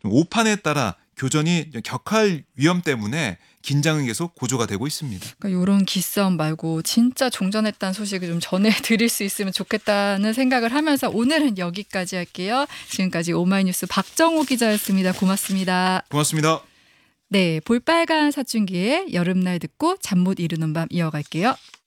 오판에 따라 교전이 격화할 위험 때문에 긴장은 계속 고조가 되고 있습니다. 그러니까 이런 기싸움 말고 진짜 종전했다는 소식을 좀 전해드릴 수 있으면 좋겠다는 생각을 하면서 오늘은 여기까지 할게요. 지금까지 오마이뉴스 박정호 기자였습니다. 고맙습니다. 고맙습니다. 네, 볼빨간 사춘기의 여름날 듣고 잠 못 이루는 밤 이어갈게요.